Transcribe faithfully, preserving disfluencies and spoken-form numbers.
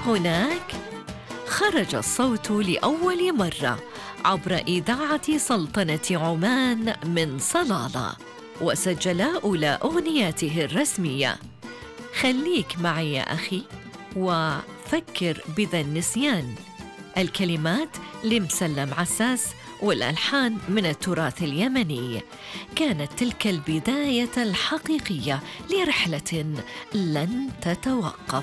هناك خرج الصوت لأول مرة عبر إذاعة سلطنة عمان من صلالة، وسجل أولى أغنياته الرسمية. خليك معي يا أخي وفكر بذا النسيان. الكلمات لمسلم عساس والألحان من التراث اليمني. كانت تلك البداية الحقيقية لرحلة لن تتوقف.